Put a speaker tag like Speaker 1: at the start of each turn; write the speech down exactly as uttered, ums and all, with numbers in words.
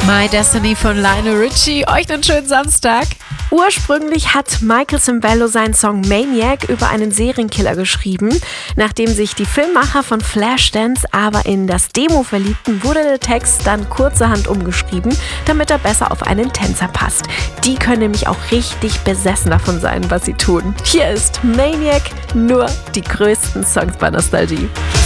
Speaker 1: My Destiny von Lionel Richie. Euch einen schönen Samstag.
Speaker 2: Ursprünglich hat Michael Cimbello seinen Song Maniac über einen Serienkiller geschrieben. Nachdem sich die Filmmacher von Flashdance aber in das Demo verliebten, wurde der Text dann kurzerhand umgeschrieben, damit er besser auf einen Tänzer passt. Die können nämlich auch richtig besessen davon sein, was sie tun. Hier ist Maniac, nur die größten Songs bei Nostalgie.